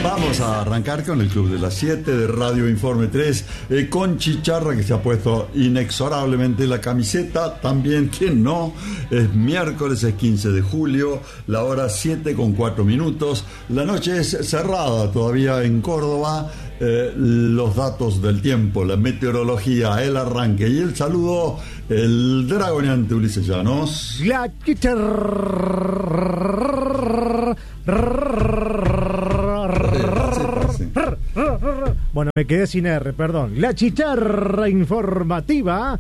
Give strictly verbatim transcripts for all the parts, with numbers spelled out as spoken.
Vamos a arrancar con el Club de las siete de Radio Informe tres, eh, con Chicharra, que se ha puesto inexorablemente la camiseta. También, ¿quién no? Es miércoles, es quince de julio, la hora siete con cuatro minutos. La noche es cerrada todavía en Córdoba. Eh, los datos del tiempo, la meteorología, el arranque y el saludo, el dragoneante Ulises Llanos. La Chicharra. Bueno, me quedé sin R, perdón. La Chicharra informativa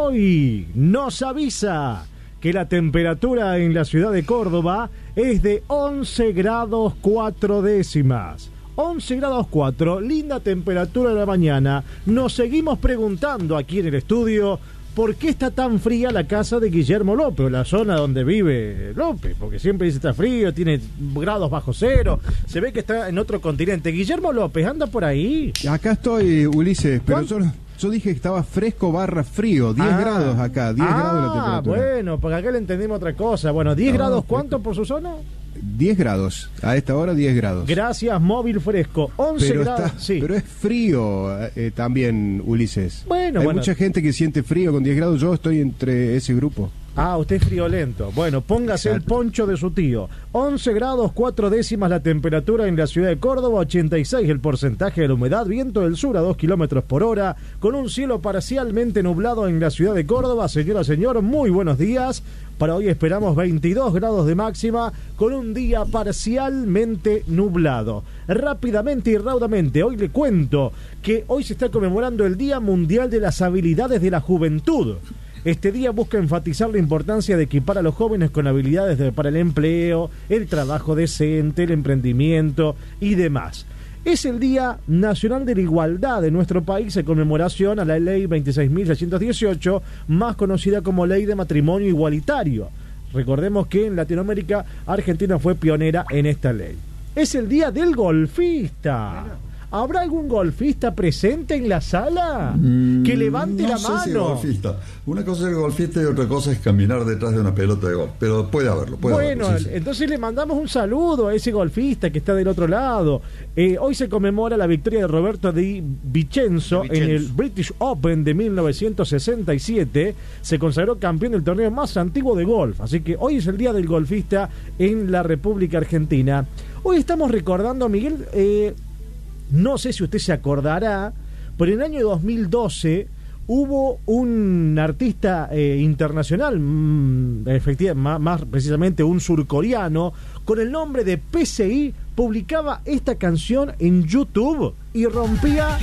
hoy nos avisa que la temperatura en la ciudad de Córdoba es de once grados cuatro décimas. once grados cuatro, linda temperatura de la mañana. Nos seguimos preguntando aquí en el estudio por qué está tan fría la casa de Guillermo López, la zona donde vive López, porque siempre dice está frío, tiene grados bajo cero, se ve que está en otro continente. Guillermo López, ¿anda por ahí? Acá estoy, Ulises, pero yo, yo dije que estaba fresco barra frío, diez ah, grados acá, diez ah, grados la temperatura. Bueno, porque acá le entendimos otra cosa. Bueno, ¿diez no, grados fresco. cuánto por su zona? diez grados, a esta hora diez grados. Gracias, móvil fresco. once pero grados. Está, sí. Pero es frío eh, también, Ulises. Bueno, Hay bueno. mucha gente que siente frío con diez grados, yo estoy entre ese grupo. Ah, usted es friolento. Bueno, póngase Exacto. el poncho de su tío. once grados cuatro décimas la temperatura en la ciudad de Córdoba, ochenta y seis el porcentaje de la humedad, viento del sur a dos kilómetros por hora, con un cielo parcialmente nublado en la ciudad de Córdoba. Señora, señor, muy buenos días. Para hoy esperamos veintidós grados de máxima, con un día parcialmente nublado. Rápidamente y raudamente, hoy le cuento que hoy se está conmemorando el Día Mundial de las Habilidades de la Juventud. Este día busca enfatizar la importancia de equipar a los jóvenes con habilidades de, para el empleo, el trabajo decente, el emprendimiento y demás. Es el Día Nacional de la Igualdad de nuestro país en conmemoración a la Ley veintiséis mil seiscientos dieciocho, más conocida como Ley de Matrimonio Igualitario. Recordemos que en Latinoamérica Argentina fue pionera en esta ley. Es el Día del Golfista. ¿Habrá algún golfista presente en la sala? Mm, que levante no la sé mano. Si golfista. Una cosa es el golfista y otra cosa es caminar detrás de una pelota de golf. Pero puede haberlo. Puede bueno, haberlo, sí, sí. Entonces le mandamos un saludo a ese golfista que está del otro lado. Eh, hoy se conmemora la victoria de Roberto Di Vicenzo, Vicenzo en el British Open de mil novecientos sesenta y siete. Se consagró campeón del torneo más antiguo de golf. Así que hoy es el Día del Golfista en la República Argentina. Hoy estamos recordando, Miguel... Eh, No sé si usted se acordará, pero en el año dos mil doce hubo un artista eh, internacional, mmm, efectivamente, más, más precisamente un surcoreano, con el nombre de P C I, publicaba esta canción en YouTube y rompía...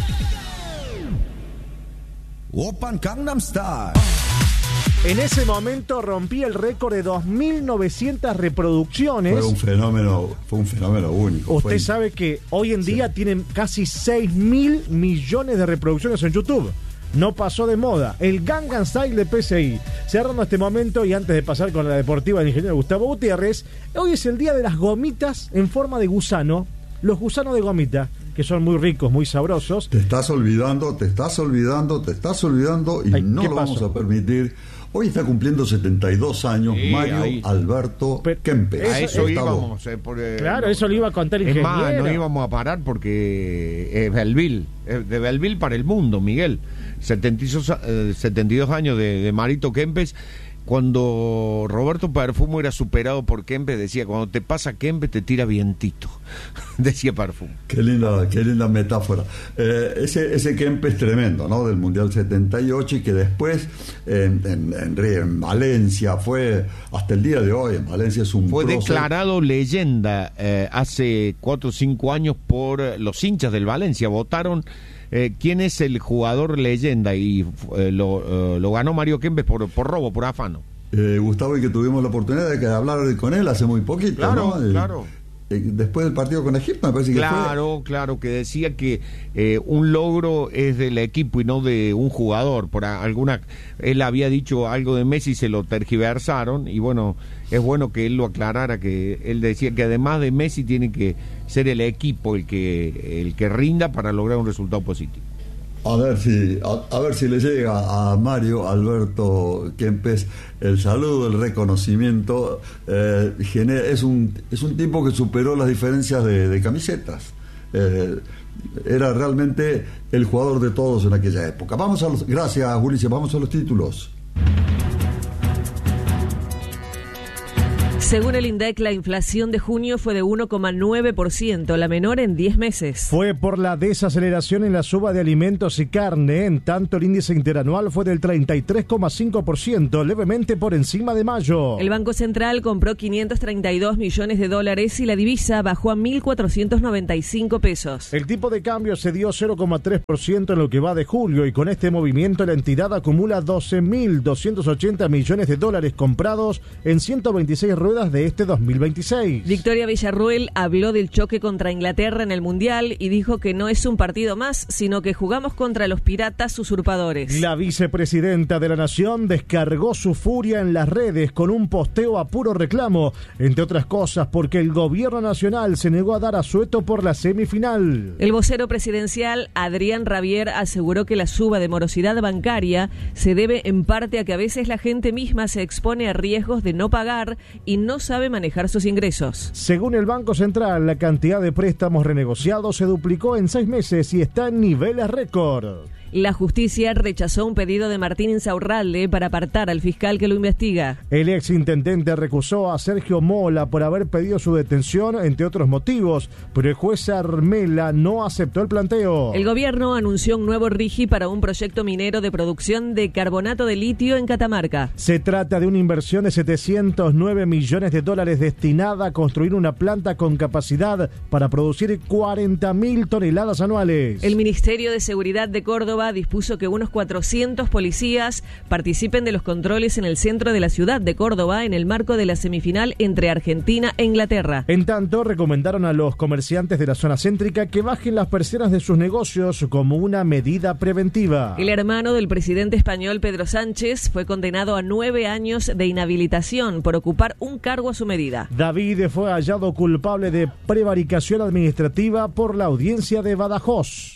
Oppan Gangnam Style. En ese momento rompía el récord de dos mil novecientas reproducciones. Fue un fenómeno, fue un fenómeno único. Usted fue... sabe que hoy en día sí. tienen casi seis mil millones de reproducciones en YouTube. No pasó de moda. El Gangnam Style de P C I. Cerrando este momento y antes de pasar con la deportiva del ingeniero Gustavo Gutiérrez, hoy es el día de las gomitas en forma de gusano. Los gusanos de gomita, que son muy ricos, muy sabrosos. Te estás olvidando, te estás olvidando, te estás olvidando y Ay, no lo pasó? vamos a permitir. Hoy está cumpliendo setenta y dos años sí, Mario ahí. Alberto Pero, Kempes. A eso Octavo. íbamos. Eh, por, eh, claro, no, eso lo iba a contar el ingeniero. Es más, no íbamos a parar porque es Belleville, es de Belleville para el mundo, Miguel. setenta y dos, eh, setenta y dos años de, de Marito Kempes. Cuando Roberto Perfumo era superado por Kempes, decía, cuando te pasa Kempes te tira vientito, decía Perfumo. Qué linda, qué linda metáfora. Eh, ese, ese Kempes tremendo, ¿no? Del Mundial setenta y ocho y que después en, en, en, en Valencia fue, hasta el día de hoy, en Valencia es un Fue prócer. declarado leyenda eh, hace cuatro o cinco años por los hinchas del Valencia, votaron... Eh, ¿Quién es el jugador leyenda? Y eh, lo, eh, lo ganó Mario Kempes por, por robo, por afano. Eh, Gustavo, y que tuvimos la oportunidad de hablar con él hace muy poquito, claro, ¿no? Claro, eh, Después del partido con Egipto, me parece que claro, fue. Claro, claro, que decía que eh, un logro es del equipo y no de un jugador. Por alguna, él había dicho algo de Messi, se lo tergiversaron y bueno, es bueno que él lo aclarara, que él decía que además de Messi tiene que ser el equipo el que el que rinda para lograr un resultado positivo. A ver si a, a ver si le llega a Mario Alberto Kempes el saludo, el reconocimiento. Eh, gener, es un es un tipo que superó las diferencias de, de camisetas. Eh, era realmente el jugador de todos en aquella época. Vamos a los, gracias, Ulises, vamos a los títulos. Según el INDEC, la inflación de junio fue de uno coma nueve por ciento, la menor en diez meses. Fue por la desaceleración en la suba de alimentos y carne. En tanto, el índice interanual fue del treinta y tres coma cinco por ciento, levemente por encima de mayo. El Banco Central compró quinientos treinta y dos millones de dólares y la divisa bajó a mil cuatrocientos noventa y cinco pesos. El tipo de cambio se dio cero coma tres por ciento en lo que va de julio y con este movimiento la entidad acumula doce mil doscientos ochenta millones de dólares comprados en ciento veintiséis ruedas de este dos mil veintiséis. Victoria Villarruel habló del choque contra Inglaterra en el Mundial y dijo que no es un partido más, sino que jugamos contra los piratas usurpadores. La vicepresidenta de la Nación descargó su furia en las redes con un posteo a puro reclamo, entre otras cosas porque el gobierno nacional se negó a dar asueto por la semifinal. El vocero presidencial, Adrián Rabier, aseguró que la suba de morosidad bancaria se debe en parte a que a veces la gente misma se expone a riesgos de no pagar y no sabe manejar sus ingresos. Según el Banco Central, la cantidad de préstamos renegociados se duplicó en seis meses y está en niveles récord. La justicia rechazó un pedido de Martín Insaurralde para apartar al fiscal que lo investiga. El exintendente recusó a Sergio Mola por haber pedido su detención, entre otros motivos, pero el juez Armela no aceptó el planteo. El gobierno anunció un nuevo RIGI para un proyecto minero de producción de carbonato de litio en Catamarca. Se trata de una inversión de setecientos nueve millones de dólares destinada a construir una planta con capacidad para producir cuarenta mil toneladas anuales. El Ministerio de Seguridad de Córdoba dispuso que unos cuatrocientos policías participen de los controles en el centro de la ciudad de Córdoba en el marco de la semifinal entre Argentina e Inglaterra. En tanto, recomendaron a los comerciantes de la zona céntrica que bajen las persianas de sus negocios como una medida preventiva. El hermano del presidente español Pedro Sánchez fue condenado a nueve años de inhabilitación por ocupar un cargo a su medida. David fue hallado culpable de prevaricación administrativa por la audiencia de Badajoz.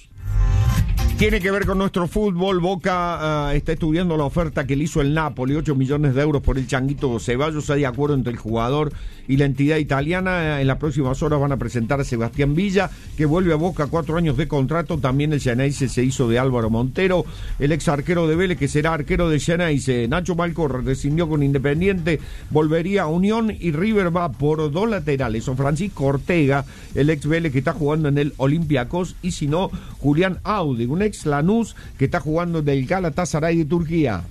Tiene que ver con nuestro fútbol. Boca uh, está estudiando la oferta que le hizo el Napoli, ocho millones de euros por el Changuito Ceballos. Hay acuerdo entre el jugador y la entidad italiana. En las próximas horas van a presentar a Sebastián Villa, que vuelve a Boca, cuatro años de contrato. También el Xeneize se hizo de Álvaro Montero, el ex arquero de Vélez, que será arquero de Xeneize. Nacho Malcorra rescindió con Independiente, volvería a Unión, y River va por dos laterales. Son Francisco Ortega, el ex Vélez, que está jugando en el Olympiacos, y si no, Julián Aude, un ex Lanús, que está jugando del Galatasaray de Turquía.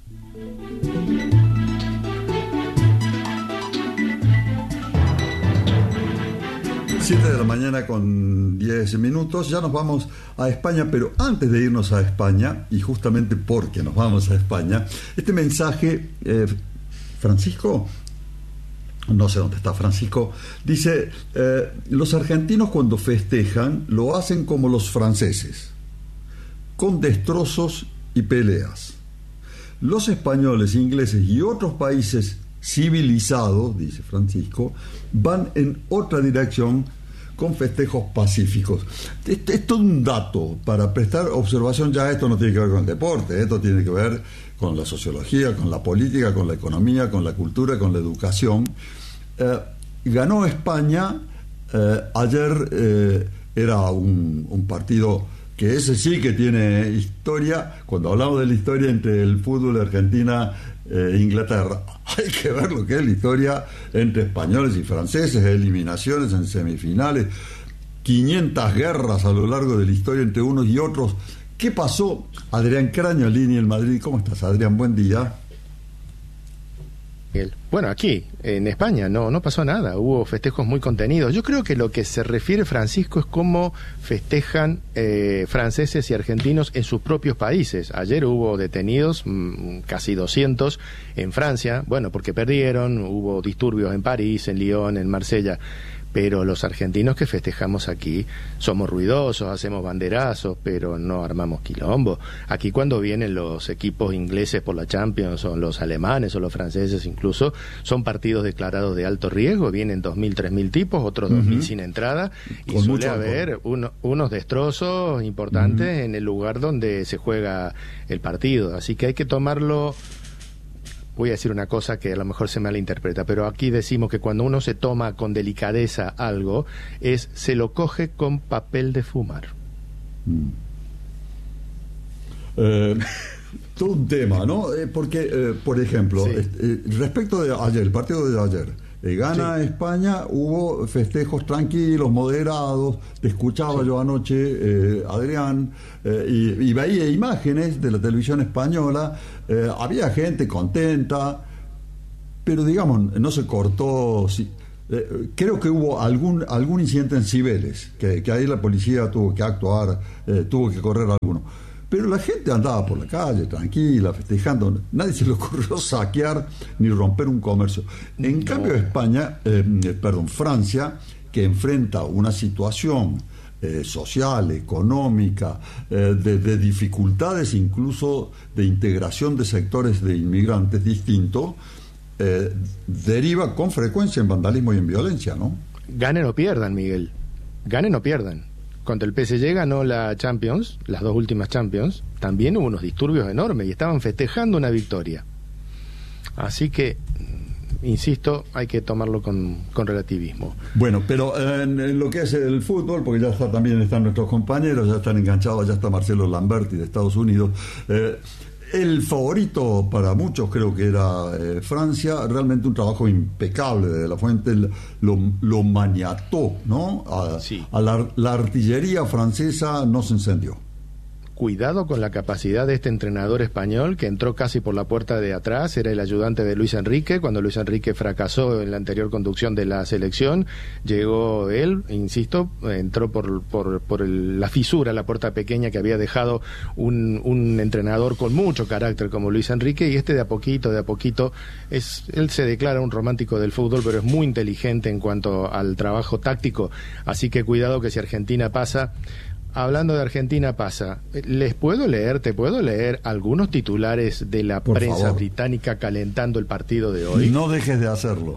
siete de la mañana con diez minutos, ya nos vamos a España, pero antes de irnos a España, y justamente porque nos vamos a España, este mensaje, eh, Francisco, no sé dónde está Francisco, dice, eh, los argentinos cuando festejan lo hacen como los franceses, con destrozos y peleas. Los españoles, ingleses y otros países civilizados, dice Francisco, van en otra dirección con festejos pacíficos. Esto es todo un dato para prestar observación. Ya esto no tiene que ver con el deporte, esto tiene que ver con la sociología, con la política, con la economía, con la cultura, con la educación. Eh, ganó España, eh, ayer eh, era un, un partido que ese sí que tiene historia. Cuando hablamos de la historia entre el fútbol de Argentina e Inglaterra, hay que ver lo que es la historia entre españoles y franceses, eliminaciones en semifinales, quinientas guerras a lo largo de la historia entre unos y otros. ¿Qué pasó? Adrián Crañolini, el Madrid. ¿Cómo estás, Adrián? Buen día. Bueno, aquí, en España, no, no pasó nada, hubo festejos muy contenidos. Yo creo que lo que se refiere Francisco es cómo festejan eh, franceses y argentinos en sus propios países. Ayer hubo detenidos, mmm, casi doscientos, en Francia, bueno, porque perdieron, hubo disturbios en París, en Lyon, en Marsella. Pero los argentinos que festejamos aquí somos ruidosos, hacemos banderazos, pero no armamos quilombo. Aquí cuando vienen los equipos ingleses por la Champions, o los alemanes, o los franceses incluso, son partidos declarados de alto riesgo, vienen dos mil, tres mil tipos, otros dos mil uh-huh. sin entrada, y Con suele haber uno, unos destrozos importantes uh-huh. en el lugar donde se juega el partido. Así que hay que tomarlo voy a decir una cosa que a lo mejor se malinterpreta, pero aquí decimos que cuando uno se toma con delicadeza algo, es se lo coge con papel de fumar. Mm. Eh, todo un tema, ¿no? Eh, porque, eh, por ejemplo, Sí. eh, respecto de ayer, el partido de ayer, eh, gana Sí. España, hubo festejos tranquilos, moderados, te escuchaba Sí. yo anoche, eh, Adrián, eh, y, y veía imágenes de la televisión española, eh, había gente contenta, pero digamos, no se cortó. Si, eh, creo que hubo algún algún incidente en Cibeles, que, que ahí la policía tuvo que actuar, eh, tuvo que correr alguno. Pero la gente andaba por la calle, tranquila, festejando. Nadie se le ocurrió saquear ni romper un comercio. En No. cambio, España, eh, perdón, Francia, que enfrenta una situación eh, social, económica, eh, de, de dificultades incluso de integración de sectores de inmigrantes distintos, eh, deriva con frecuencia en vandalismo y en violencia, ¿no? Ganen o pierdan, Miguel. Ganen o pierdan. Cuando el P S G ganó la Champions, las dos últimas Champions, también hubo unos disturbios enormes y estaban festejando una victoria. Así que, insisto, hay que tomarlo con, con relativismo. Bueno, pero en, en lo que es el fútbol, porque ya está, también están nuestros compañeros, ya están enganchados, ya está Marcelo Lamberti de Estados Unidos. Eh, el favorito para muchos creo que era eh, Francia, realmente un trabajo impecable de La Fuente, lo, lo maniató, ¿no? A, Sí. a la, la artillería francesa no se encendió. Cuidado con la capacidad de este entrenador español que entró casi por la puerta de atrás, era el ayudante de Luis Enrique. Cuando Luis Enrique fracasó en la anterior conducción de la selección, llegó él, insisto, entró por, por, por el, la fisura, la puerta pequeña que había dejado un, un entrenador con mucho carácter como Luis Enrique, y este de a poquito, de a poquito, es, él se declara un romántico del fútbol, pero es muy inteligente en cuanto al trabajo táctico, así que cuidado que si Argentina pasa... Hablando de Argentina pasa, ¿les puedo leer, te puedo leer algunos titulares de la Por prensa favor. británica calentando el partido de hoy? No dejes de hacerlo.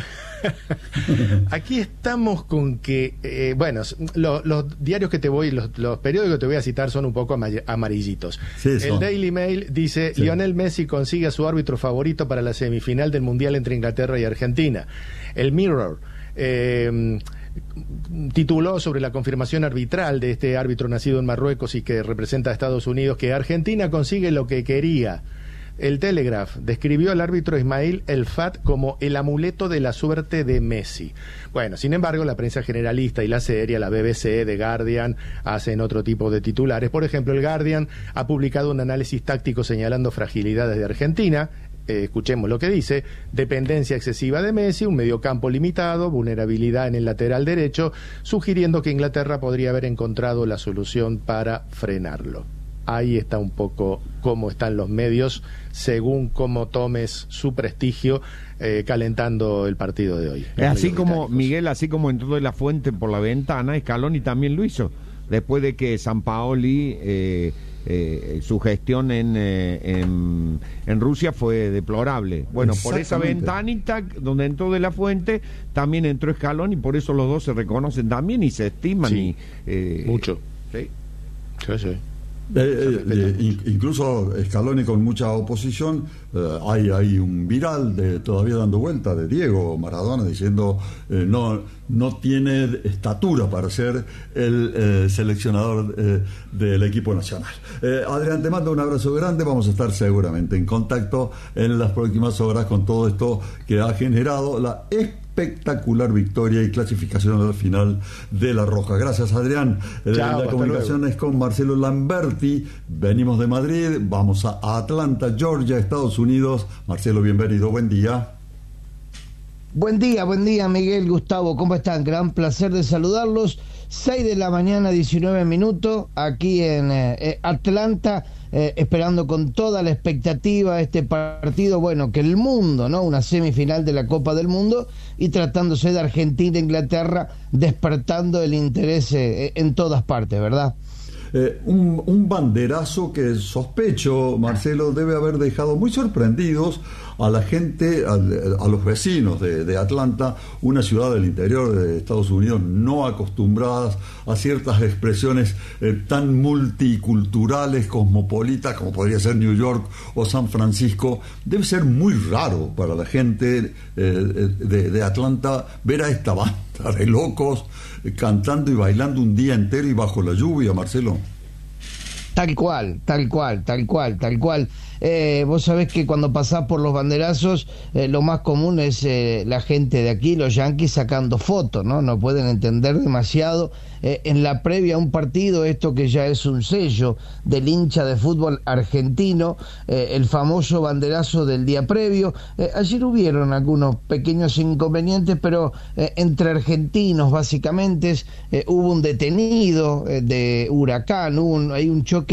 Aquí estamos con que, eh, bueno, lo- los diarios que te voy, los, los periódicos que te voy a citar son un poco ama- amarillitos. Sí, son. El Daily Mail dice, Sí. Lionel Messi consigue a su árbitro favorito para la semifinal del Mundial entre Inglaterra y Argentina. El Mirror eh, tituló sobre la confirmación arbitral de este árbitro nacido en Marruecos y que representa a Estados Unidos, que Argentina consigue lo que quería. El Telegraph describió al árbitro Ismail El Fat como el amuleto de la suerte de Messi. Bueno, sin embargo, la prensa generalista y la seria, la B B C, The Guardian, hacen otro tipo de titulares. Por ejemplo, el Guardian ha publicado un análisis táctico señalando fragilidades de Argentina. Eh, escuchemos lo que dice: dependencia excesiva de Messi, un mediocampo limitado, vulnerabilidad en el lateral derecho, sugiriendo que Inglaterra podría haber encontrado la solución para frenarlo. Ahí está un poco cómo están los medios, según cómo tomes su prestigio, eh, calentando el partido de hoy. Es así Los como, británicos. Miguel, así como entró de La Fuente por la ventana, Scaloni también lo hizo, después de que Sampaoli, eh, eh, su gestión en, eh, en, en Rusia fue deplorable. Bueno, por esa Exactamente. ventanita donde entró de La Fuente, también entró Scaloni, por eso los dos se reconocen también y se estiman. Sí, y, eh, mucho. Sí. Sí, sí. Eh, eh, eh, in- incluso Scaloni con mucha oposición, eh, hay, hay un viral de todavía dando vuelta de Diego Maradona diciendo eh, no, no tiene estatura para ser el eh, seleccionador eh, del equipo nacional. Eh, Adrián, te mando un abrazo grande, vamos a estar seguramente en contacto en las próximas horas con todo esto que ha generado la espectacular victoria y clasificación al final de La Roja. Gracias, Adrián. Eh, Chao, la hasta comunicación luego. es con Marcelo Lamberti. Venimos de Madrid, vamos a Atlanta, Georgia, Estados Unidos. Marcelo, bienvenido, buen día. Buen día, buen día, Miguel, Gustavo, ¿cómo están? Gran placer de saludarlos. seis de la mañana, diecinueve minutos, aquí en eh, Atlanta, eh, esperando con toda la expectativa este partido, bueno, que el mundo, ¿no? Una semifinal de la Copa del Mundo, y tratándose de Argentina e Inglaterra, despertando el interés eh, en todas partes, ¿verdad? eh, un, un banderazo que sospecho, Marcelo, debe haber dejado muy sorprendidos a la gente, a, a los vecinos de, de Atlanta, una ciudad del interior de Estados Unidos no acostumbradas a ciertas expresiones eh, tan multiculturales, cosmopolitas, como podría ser New York o San Francisco. Debe ser muy raro para la gente eh, de, de Atlanta ver a esta banda de locos eh, cantando y bailando un día entero y bajo la lluvia, Marcelo. Tal cual, tal cual, tal cual, tal cual. Eh, vos sabés que cuando pasás por los banderazos, eh, lo más común es eh, la gente de aquí, los yanquis, sacando fotos, ¿no? No pueden entender demasiado. Eh, en la previa a un partido, esto que ya es un sello del hincha de fútbol argentino, eh, el famoso banderazo del día previo. Eh, ayer hubieron algunos pequeños inconvenientes, pero eh, entre argentinos, básicamente, eh, hubo un detenido eh, de Huracán, hubo un, hay un choque